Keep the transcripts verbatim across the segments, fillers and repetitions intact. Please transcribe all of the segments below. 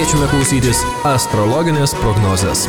kviečiame klausytis astrologinės prognozės.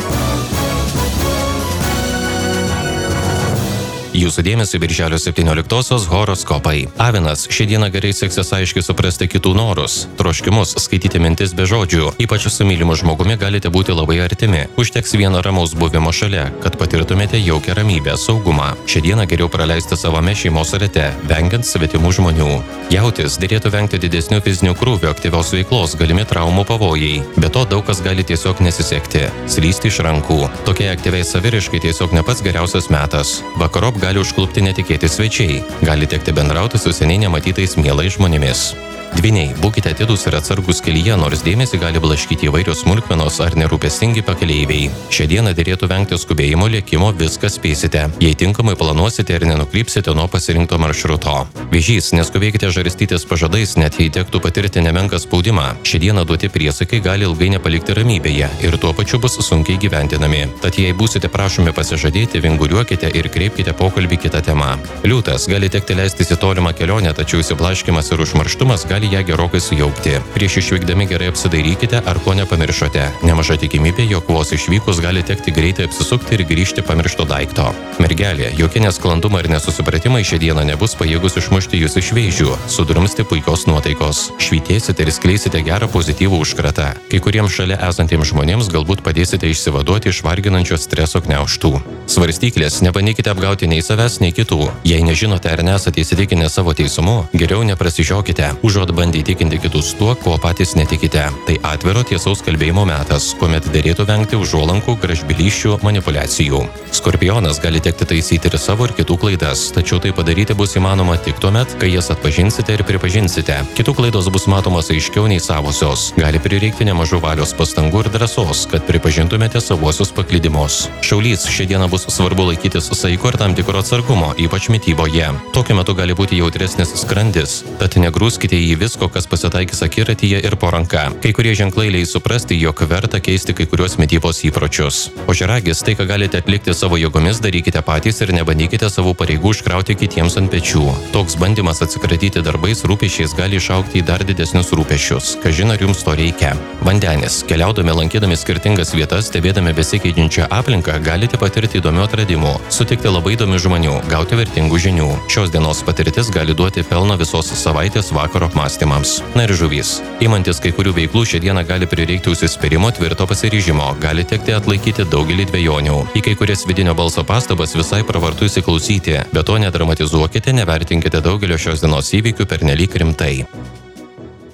Jūsų dėmesio birželio septynioliktosios horoskopai. Avinas, šią dieną gerai seksis aiškiai suprasti kitų norus, troškimus, skaityti mintis be žodžių. Ypač su mylimu žmogumi galite būti labai artimi. Užteks vieno ramaus buvimo šalia, kad patirtumėte jaukią ramybę, saugumą. Šią dieną geriau praleisti savame šeimos rate, vengiant svetimų žmonių. Jautis, derėtų vengti didesnių fizinių krūvių, aktyvios veiklos, galimi traumų pavojai. Be to daug kas gali tiesiog nesisekti, slysti iš rankų. Tokiai aktyviai saviriškai tiesiog ne pats geriausias metas. Vakarop gali užklupti netikėti svečiai. Gali tekti bendrauti su seniai nematytais mielais žmonėmis. Dvyniai, būkite atidūs ir atsargus kelyje, nors dėmesį gali blaškyti įvairios smulkmenos ar nerūpestingi pakeleiviai. Šią dieną derėtų vengti skubėjimo, lėkimo, viską spėsite. Jei tinkamai planuosite ir nenukrypsite nuo pasirinkto maršruto. Vėžys, neskubėkite žarstytis pažadais, net jei tektų patirti nemenką spaudimą. Šią dieną duoti priesakai gali ilgai nepalikti ramybėje ir tuo pačiu bus sunkiai gyventinami. Tad jei būsite prašomi pasižadėti, vinguriuokite ir kreipkite pokalbį kitą temą. Liūtas, gali tekti leistis į tolimą kelionę, tačiau įsiblaškymas ir užmarštumas gali ją gerokai sujaukti. Prieš išvykdami gerai apsidairykite, ar ko nepamiršote. Nemaža tikimybė, jog vos išvykus gali tekti greitai apsisukti ir grįžti pamiršto daikto. Mergelė, jokie nesklandumai ir nesusipratimai šią dieną nebus pajėgus išmušti jūs iš vėžių, sudrumsti puikios nuotaikos. Švytėsite ir skleisite gerą pozityvų užkratą. Kai kuriems šalia esantiems žmonėms galbūt padėsite išsivaduoti iš varginančio streso gniaužtų. Svarstyklės, nebandykite apgauti nei savęs, nei kitų. Jei nežinote ar nesate įsitikinę savo teisumu, geriau neprasižiokite. Užuot bandyti įtikinti kitus tuo, kuo patys netikite. Tai atviro tiesaus kalbėjimo metas, kuomet derėtų vengti užuolankų, gražbylysčių, manipulacijų. Skorpionas, gali tekti taisyti ir savo ir kitų klaidas, tačiau tai padaryti bus įmanoma tik tuomet, kai jas atpažinsite ir pripažinsite. Kitų klaidos bus matomos aiškiau nei savosios. Gali prireikti nemažų valios pastangų ir drąsos, kad pripažintumėte savuosius paklydimus. Šaulys, šią dieną bus svarbu laikytis saiko ir tam tikro atsargumo, ypač mityboje. Tokiu metu gali būti jautresnis skrandis, tad negrūskite į visko, kas pasitaikys akiratyje ir po ranka. Kai kurie ženklai leis suprasti, jog verta keisti kai kuriuos mitybos įpročius. Ožiaragis, tai ką galite atlikti savo jėgomis, darykite patys ir nebandykite savo pareigų užkrauti kitiems ant pečių. Toks bandymas atsikratyti darbais rūpesčiais gali išaugti į dar didesnius rūpesčius. Kažin ar jums to reikia. Vandenis, keliaudami, lankydami skirtingas vietas, stebėdami besikeičiančią aplinką, galite patirti įdomių atradimų, sutikti labai įdomių žmonių, gauti vertingų žinių. Šios dienos patirtis gali duoti pelno visos savaitės vakaro apmąstymams. Na ir žuvys. Įmantis kai kurių veiklų šią dieną gali prireikti užsispyrimo, tvirto pasiryžimo, gali tekti atlaikyti daugelį dvejonių. Į kai kurias vidinio balso pastabas visai pravartu įsiklausyti, bet to nedramatizuokite, nevertinkite daugelio šios dienos įvykių pernelyg rimtai.